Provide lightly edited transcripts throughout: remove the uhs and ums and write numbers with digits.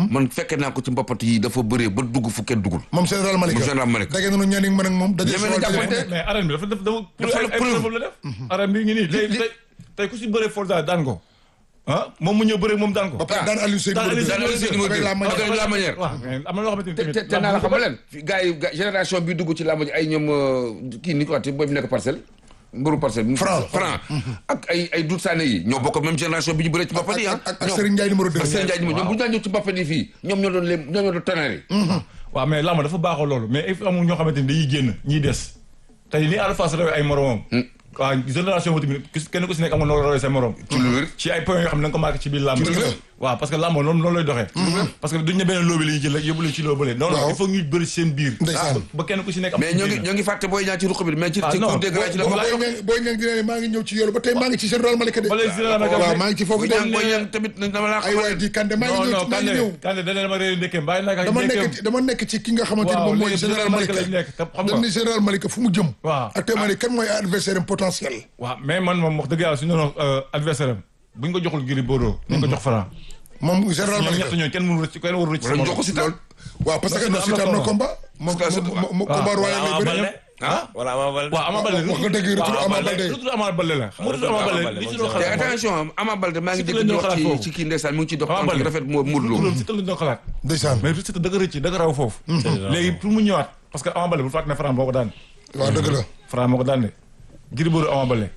man fekke naa ko ci mbapat yi dafa bëree ba dugg fu kenn duggul. moom général Malika dagee nañu ñaani man ak moom. mais arène bi dafa la def. arène bi ngi nii tey ku si bëree Forza daan ko. moom mu ñëw bëree moom daan ko. ba pare daan Aliou Seyni avec la manière. waaw mais am na loo xamante ni te naa la xamal leen. gars yi génération bi dugg ci làmb ji ay ñoom kii ni ko waxee booy bi nekk parcelle. mburu parcelle. franc ak ay Doudou Sané yi ñoo bokk même génération bi ñu bëree ci mbapat yi ak Serigne Ndiaye numéro 2. ak Serigne Ndiaye numéro 2 ñoom bu ñu daan ñëw ci mbapat yi fii ñoom ñoo doon tonnerre. waaw mais làmb dafa baaxoo loolu mais il faut amul ñoo xamante ni dañuy génn ñiy des tey ni Ada Fass rawee ay moromam. waaw génération boobu tamit kenn ku si nekk am nga noo rawee sa morom. ci ay points yoo xam ne da nga ko marqué ci biir làmb. waaw parce que làmb noonu lay doxee. parce que duñ ne benn loobi la ñuy jël rek yóbbu leen ci loo bële. non il faut ñuy bëri seen biir. ba kenn ku si nekk am. mais ñoo ngi fàtte booy ñaan ci ruq bi mais ci cour des grands ci la booy ñaan dina ne maa ngi ñëw ci yoolu ba tey maa ngi ci général Malika de. waaw maa ngi ci foofu de. booy ñaan tamit dama laa ay waay di Kande maa ngi ñëw Kande dama réer ndekkeem bàyyi naa dama nekk ci ki nga xamante ni moom mooy général Malika dañ ne général Malika fu mu jëm. waaw actuellement kan mooy adversaire potentiel. waaw mais man moom wax dëgg yàlla suñu doon adversaire am buñ ko joxul Gris Bordeaux nañ ko jox Franc. moom général Malika ñett ñooñu kenn mënu rëcc kenn waru rëcc wala jox ko si taal. waaw parce que Siteu am na combat. moom combat royal lay bëri. wala Ama Baldé. waaw Ama Baldé wax nga dëgg retour Ama Baldé. retour Ama Baldé la. xam nga retour Ama Baldé li ci doon xalaat. te attention Ama Baldé maa ngi dégg ñu wax ci kii ndeysaan mu ngi ci dox tànk rafet Modou Lo. Siteu lañ doon xalaat. ndeysaan mais Siteu da nga rëcc da nga raw foofu. léegi pour mu ñëwaat parce que Ama Baldé bu fàtte ne Franc moo ko daan. waaw dëgg la. Franc moo ko daan de. Gris Bordeaux Ama Baldé.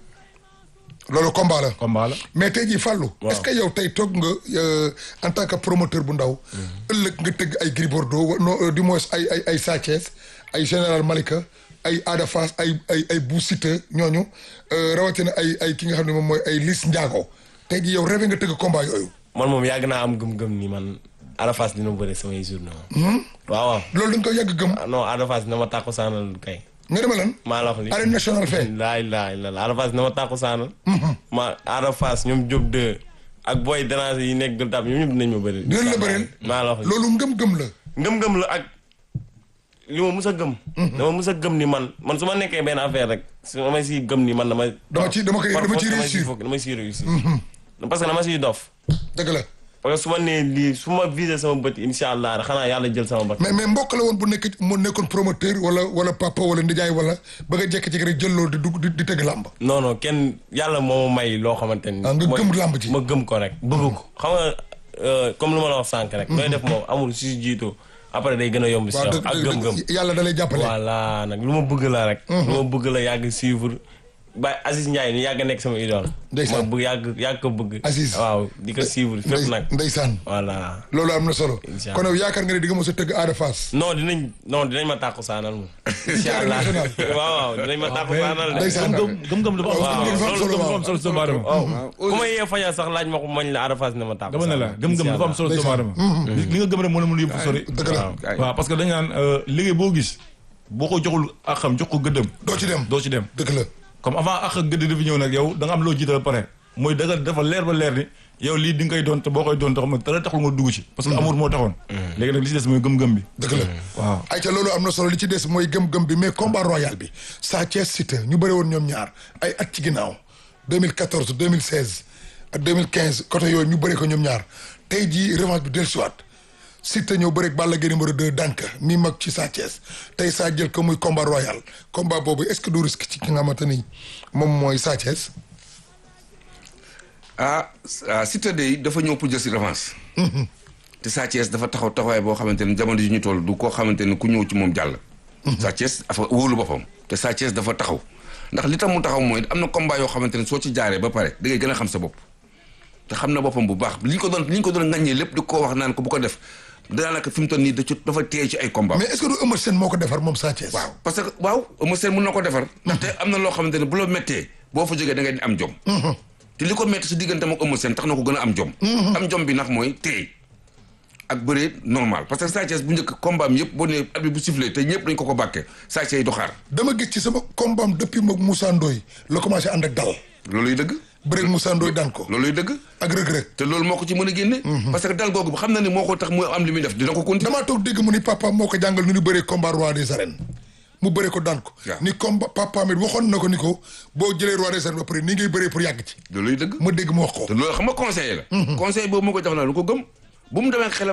loolu combat la. combat la mais tey jii Fallou. est-ce que yow tey toog nga en tant que promoteur bu ndaw. ëllëg nga tëgg ay Gris Bordeaux non du moins ay Sa Thiès ay général Malika ay Ada Fass ay Bou Siteu ñooñu rawatina ay ki nga xam ne moom mooy ay Liss Ndiago tey jii yow rêvé nga tëgg combat yooyu. man moom yàgg naa am gëm-gëm ni man Ada Fass dina bëre samay journée. waaw. loolu dañ ko yàgg gëm. non Ada Fass dina ma tàkku saanal kay. nga dema lan. maa la wax lii arène nationale fee. laay Ada Fass dina ma tàkku saanal. ma Ada Fass ñoom Diop 2 ak booy déranger yi nekk gël tab ñoom ñëpp dinañ ma bëri. dinañ la bëreel. maa la wax lii loolu ngëm-ngëm la. ngëm-ngëm la ak li ma mus a gëm. dama mus a gëm ni man su ma nekkee benn affaire rek su ma may siy gëm ni man dama ciy réussir. dama ciy réussir. parce que dama ciy dof. dëgg la. parce que su ma nee lii su ma visé sama bët incha allah xanaa yàlla jël sama bët. mais mbokk la woon bu nekkoon promoteur wala papa wala ndijaay wala ba nga jékki-jékki rek jël loolu di dugg di tëgg làmb. non kenn yàlla moo ma may loo xamante ni. nga gëm làmb ji ma gëm ko rek bëgg ko xam nga comme lu ma la wax sànq rek. looy def moom amul si jiitu après day gën a yomb si yow ak gëm-gëm. yàlla da lay jàppale. voilà nag lu ma bëgg la rek. lu ma bëgg la yàgg suivre. ba Aziz Ndiaye ni yàgg nekk sama idole. ndeysaan ma bëgg yàgg ko bëgg. Aziz waaw di ko suivre fépp nag. ndeysaan voilà. loolu am na solo. kon yow yaakaar nga ne di nga mos a tëgg Ada Fass. non dinañ ma tàqu saanal moom. incha allah waaw dinañ ma tàqu saanal de. ndeysaan gëm-gëm dafa am solo doomu aadama. ku ma yee fañal sax laaj ma ko mañ la Ada Fass ne ma tàqu. dama ne la gëm-gëm dafa am solo doomu aadama. li nga gëm rek mën yóbbu sori. dëgg la waaw parce que dañ naan liggéey boo gis boo ko joxul ak xam jox ko gëddëm. doo ci dem dëgg la. comme avant ak gëdd dafa ñëw nag yow da nga am loo jiital ba pare mooy dafa leer ba leer ni yow lii di nga koy doon te boo koy doon tax ma dara taxul nga dugg ci. parce que amour moo taxoon. léegi nag li ci des mooy gëm-gëm bi. dëgg la waaw. ayca loolu am na solo li ci des mooy gëm-gëm bi mais combat royal bi Sa Thiès Siteu ñu bëri woon ñoom ñaar ay at ci ginnaaw 2014 2016 ak 2015 côté yooyu ñu bëri ko ñoom ñaar tey jii revanche bi dellusiwaat Siteu ñëw bëri ak Balla Gaye numéro 2 dànk mi mag ci Sa Thiès tey Sa jël ko muy combat royal combat boobu est-ce que du risque ci ki nga xamante ni moom mooy Sa Thiès. Siteu de dafa ñëw pour jël si revanche. te Sa Thiès dafa taxawaay boo xamante ni jamono ji ñu toll du koo xamante ni ku ñëw ci moom jàll. Sa Thiès dafa wóolu boppam te Sa Thiès dafa taxaw ndax li tax mu taxaw mooy am na combat yoo xamante ni soo ci jaaree ba pare da ngay gën a xam sa bopp. te xam na boppam bu baax li ñu ko doon ŋaññee lépp di ko wax naan ko bu ko def daanaka fi mu toll nii dafa téye ci ay combat. mais est-ce que du Eumeu Sène moo ko defar moom Sa Thiès. waaw parce que Eumeu Sène mun na ko defar. ndaxte am na loo xamante ne bu la méttee boo fa jógee da ngay am jom. te li ko métti si diggante ak Eumeu Sène tax na ko gën a am jom. am jom bi nag mooy téye ak bëree normal parce que Sa Thiès bu njëkk combat am yëpp boo nee at bi bu sifflé te ñëpp dañ ko bàkkee Sa Thiès yi du xaar. dama gis ci sama combat am depuis moom Moussa Ndoye la commencé ànd ak dal. looluy dëgg. bëreeg Moussa Ndoye daan ko. looluy dëgg. ak rëg-rëg. te loolu moo ko ci mën a génne. parce que dal googu xam na ne moo ko tax mu am li muy def dina ko continuer. damaa toog dégg mu ni papa moo ko jàngal nu ñu bëree combat roi des arènes mu bëree ko daan ko. waaw ni combat papa mi waxoon na ko ni ko boo jëlee roi des arènes ba pare ni ngay bëree pour yàgg ci. looluy dëgg. ma dégg mu wax ko. te loolu xam nga conseil la. conseil boobu moo ko jox naa lu ko gëm bu mu demee xelam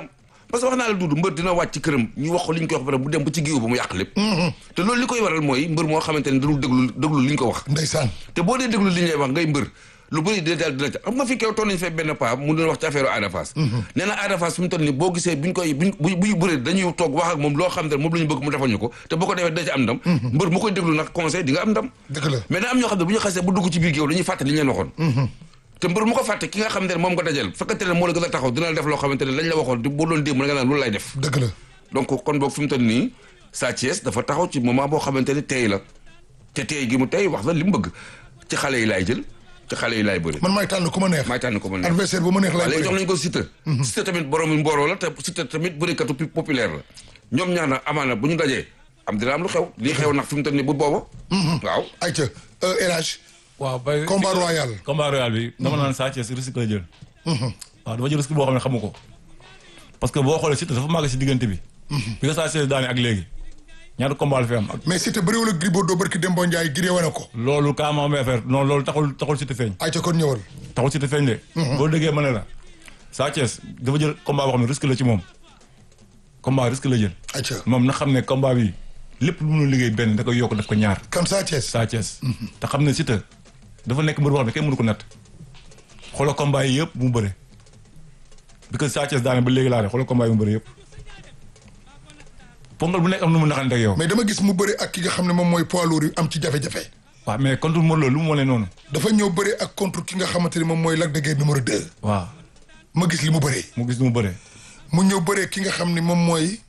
parce que wax naa la Doudou mbër dina wàcc ci këram ñu wax ko li ñu koy wax ba bu dem ba ci géew ba mu yàq lépp te loolu li koy waral mooy mbër moo xamante ne dañu déglu li ñu ko wax ndeysaan te boo dee déglu li ñu lay wax ngay mbër lu bëri dina ca xam nga fi kew toon nañu fee benn paa mu doon wax ci affaire Ada Fass nee na Ada Fass fi mu toll nii boo gisee buy bëri dañuy toog wax ak moom loo xam ne moom la ñu bëgg mu defal ñu ko te boo ko defee dina ci am ndam mbër mu koy déglu nag conseil di nga am ndam dëgg la mais na am ñoo xam ne bu ñu xasee bu dugg ci biir géew dañuy fàtte li ñu leen waxoon te mbër mu ko fàtte ki nga xamante ne moom nga dajal fekkante ne moo la gën a taxaw dina la def loo xamante ne lañ la waxoon boo doon démb nga naan loolu lay def dëgg la donc kon boog fi mu toll nii Sa Thiès dafa taxaw ci moment boo xamante ne tey la te tey gi mu tey wax la li mu bëgg ci xale yi laay jël ci xale yi laay bëri man maay tànn ku ma neex maay tànn ku ma neex adversaire bu ma neex laay léegi bëri jox nañu ko Siteu Siteu tamit borom mbooloo la te Siteu tamit bërikatu populaire la ñoom ñaar na amaana bu ñu dajee am dina am lu xew lii xew nag fi mu toll nii bu booba waaw ayca El Hadj waaw bay combat royal bi dama naan Sa Thiès risque la jël waaw dafa jël risque boo xam ne xamu ko parce que boo xoolee Siteu dafa màgg si diggante bi bi nga Sa Thiès daane ak léegi ñaata combat la fi am ak mais Siteu bëriwul ak Gris Bordeaux barki Dembo Ndiaye Gris wane ko loolu kaa ma amee affaire non loolu taxul Siteu feeñ ayca kon ñëwal taxul Siteu feeñ de boo déggee ma ne la Sa Thiès dafa jël combat boo xam ne risque la ci moom combat risque la jël ayca moom na xam ne combat bi lépp lu mënul liggéey benn da koy yokk def ko ñaar kan Sa Thiès Sa Thiès te xam ne Siteu dafa nekk mbër boo xam ne kenn mënu ko natt xoolal combat yi yëpp mu bëre bi que Sa Thiès daane ba léegi laa de xoolal combat yi mu bëre yëpp pongal bu nekk am nu mu naxante ak yow. mais dama gis mu bëre ak ki nga xam ne moom mooy poids lourd yi am ci jafe-jafe. waaw mais contre Modou Lo lu mu wane noonu. dafa ñëw bëre ak contre ki nga xamante ni moom mooy Lac de Guiers numéro 2. waaw ma gis li mu bëree. mu gis li mu bëree. mu ñëw bëree ki nga xam ni moom mooy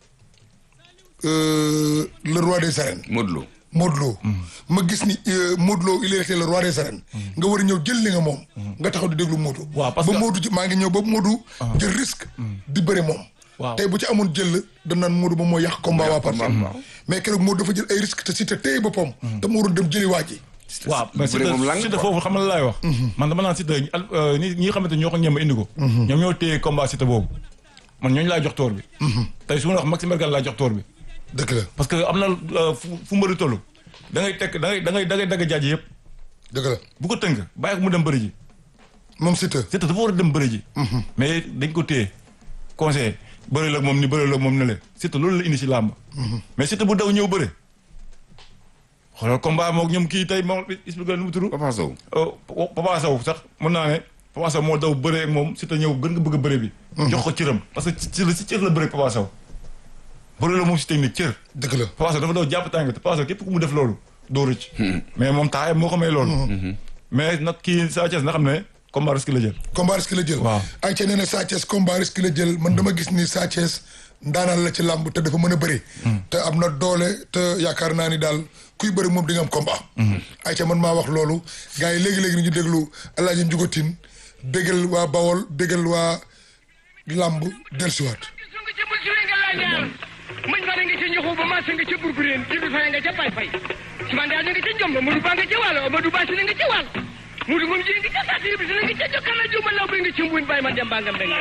le roi des arènes. Modou Lo. Modou Lo. ma gis ni Modou Lo il est le roi des arènes. nga war a ñëw jël li nga moom. nga taxaw di déglu Modou. waaw parce que ba Modou maa ngi ñëw ba Modou. jël risque. di bëre moom. waaw tey bu ci amoon jël dañ naan Modou moom mooy yàq combat waa Parcelles. mais keroog Modou dafa jël ay risque te si te téye boppam. te mu waroon dem jëli waa ji. waaw mais Siteu foofu xam nga laay wax. man dama naan Siteu ñi nga xamante ñoo ko ñem indi ko. ñoom ñoo téye combat Siteu boobu. man ñooñu laa jox toor bi. tey su ma la wax Maxime Bergan laa jox toor bi. dëgg la parce que am na fu mbëri toll da ngay tekk da ngay dagg jaaji yëpp. dëgg la bu ko tënk bàyyi ko mu dem bëri ji. moom Siteu dafa war a dem bëri ji. mais dañ ko téye conseil bëri la moom ni bëri la moom ne le Siteu loolu la indi si làmb. mais Siteu bu daw ñëw bëri. xoolal combat moom ñoom kii tey moom expliqué nu mu tudd. Papa Sow. Papa Sow sax mën naa ne Papa Sow moo daw bëree ak moom Siteu ñëw gën nga bëgg a bëre bi. jox ko cëram parce que si cër la bëre ak Papa Sow. bëri la moom si technique cër. dëgg la Papa Sow dafa daw jàpp tànk te Papa Sow képp ku mu def loolu doo rëcc. mais moom taxaay moo ko may loolu. mais nag kii Sa Thiès na xam ne combat risque la jël. combat risque la jël. waaw ayca nee na Sa Thiès combat risque la jël man dama gis ni Sa Thiès ndaanaan la ci làmb te dafa mën a bëri. te am na doole te yaakaar naa ni daal kuy bëri moom di nga am combat. ayca man maa wax loolu gars yi léegi-léegi ni ñu déglu El Hadj Ndiouga Tine bégal waa Bawol bégal waa làmb dellusiwaat. mañ fare nga ca ñoxu ba maasa nga ca burbureen jibi fare nga ca pay fay simandaa nga ca jomba Modou Ba nga ca wàll Amadou Ba si nga ca wàll Modou moom ji nga ca saati bi si nga ca jokkal la juma law bay nga ca mbuun bàyyi ma dem baa nga mbeng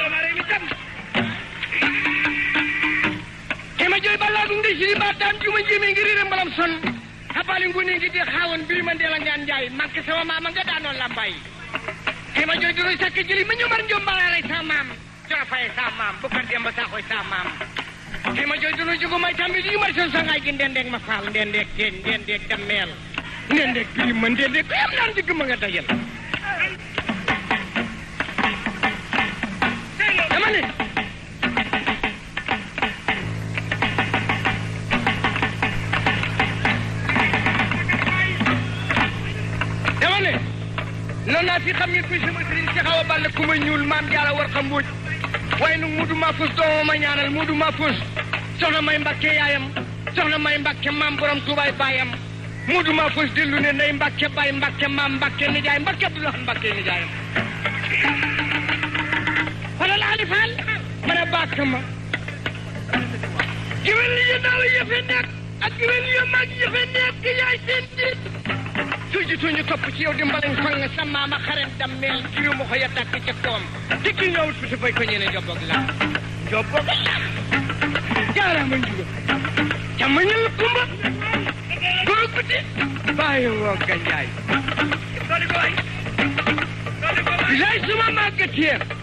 ke ma jooy balaa gu ngi si ba daan juma njéeme ngi réere mbalam son xabaali ngune ngi di xaawoon biri ma ndeel a ngaan njaay manque sama maama nga daanoon lambaay ke ma jooy duroy sakk jëli ma ñomar njom balaa sa maam jora faye sa maam bukar demba saaxoy sa maam kii ma jooy dunu jugu may tamit yi ma son sangaay gi ndendeeg ma faal ndendeeg teen ndendeeg dammeel ndendeeg birim ma ndendeeg ko am naan digg ma nga dajal dama ne noonu naa fi xam ngeen kuy sama sëriñ si xaw a ball ku ma ñuul maam jaara war xam mbuuj waaye nag Modou Mahfous doomam ma ñaanal Modou Mahfous soxna may Mbàkke yaayam soxna may Mbàkke maam borom Tuubaay baayam Modou Mahfous dellu ne nday Mbàkke baay Mbàkke maam Mbàkke nijaay Mbàkke Abdoulaye Mbàkke nijaayam falal Ali Fall ma ne bàkk ma giwél yi ndaw yëfe nekk ak giwél yu mag yëfe nekk yaay seen jiit suuji tuñu topp ci yow di mbalañ fang sa maama xaren dammeel juru ma ko ya tàkk ca koom te kii ñëwut fi si fay ko ñeene jobboog la jaaraama njuga camañal kumba góor guddi bàyyi woo ganjaay bilaay suma màggatee